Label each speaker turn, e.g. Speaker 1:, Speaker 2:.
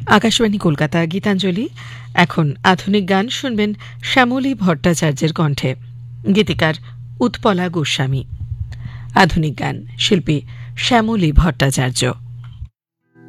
Speaker 1: আকাশবাণী কলকাতা গীতাঞ্জলি। এখন আধুনিক গান শুনবেন শ্যামলী ভট্টাচার্যের কণ্ঠে। গীতিকার উৎপলা গোস্বামী। আধুনিক গান শিল্পী শ্যামলী ভট্টাচার্য।